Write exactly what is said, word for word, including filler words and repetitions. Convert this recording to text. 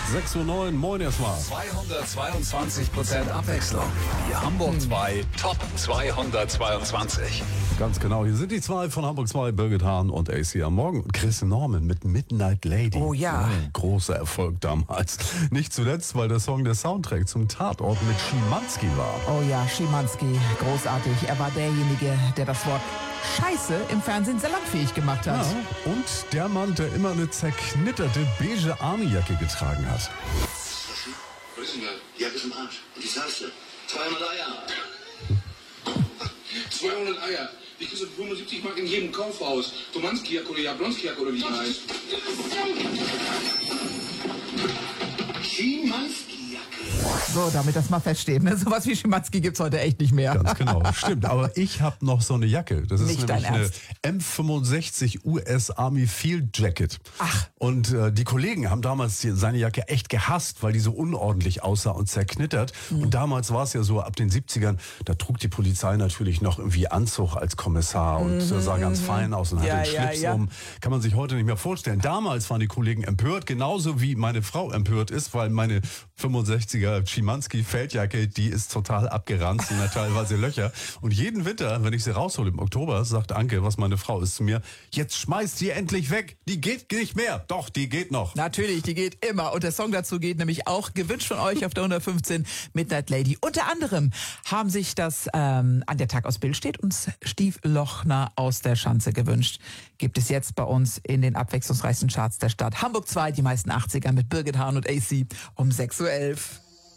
sechs Uhr neun, moin erstmal. zweihundertzweiundzwanzig Prozent Abwechslung. Die Hamburg zwei Top zweihundertzweiundzwanzig. Ganz genau, hier sind die zwei von Hamburg zwei, Birgit Hahn und A C am Morgen. Und Chris Norman mit Midnight Lady. Oh ja. Oh, großer Erfolg damals. Nicht zuletzt, weil der Song der Soundtrack zum Tatort mit Schimanski war. Oh ja, Schimanski, großartig. Er war derjenige, der das Wort Scheiße im Fernsehen sehr langfähig gemacht hat. Ja, und der Mann, der immer eine zerknitterte beige Army-Jacke getragen hat. Was ist denn da? Die Jacke ist im Arsch. Und die Salze. zweihundert Eier. zweihundert Eier. Die kriegst du fünfundsiebzig Mark in jedem Kaufhaus. Tomanski-Jacke oder Jablonski-Jacke oder wie die heißt. Schimanski-Jacke. So, damit das mal feststeht. Ne? Sowas wie Schimanski gibt's heute echt nicht mehr. Ganz genau, stimmt. Aber ich habe noch so eine Jacke. Das ist Nicht nämlich dein eine Ernst? M fünfundsechzig U S Army Field Jacket. Ach. Und äh, die Kollegen haben damals die, seine Jacke echt gehasst, weil die so unordentlich aussah und zerknittert. Mhm. Und damals war es ja so, ab den siebzigern, da trug die Polizei natürlich noch irgendwie Anzug als Kommissar und mhm, sah ganz fein aus und ja, hatte einen ja, Schlips ja. um. Kann man sich heute nicht mehr vorstellen. Damals waren die Kollegen empört, genauso wie meine Frau empört ist, weil meine fünfundsechziger Schimanski Feldjacke, die ist total abgeranzt und hat teilweise Löcher. Und jeden Winter, wenn ich sie raushole im Oktober, sagt Anke, was meine Frau ist zu mir, jetzt schmeißt die endlich weg. Die geht nicht mehr. Doch, die geht noch. Natürlich, die geht immer. Und der Song dazu geht nämlich auch, gewünscht von euch auf der hundertfünfzehn, Midnight Lady. Unter anderem haben sich das ähm, an der Tag aus Bild steht uns Stief Lochner aus der Schanze gewünscht. Gibt es jetzt bei uns in den abwechslungsreichsten Charts der Stadt. Hamburg zwei, die meisten achtziger mit Birgit Hahn und A C um sechs Uhr elf.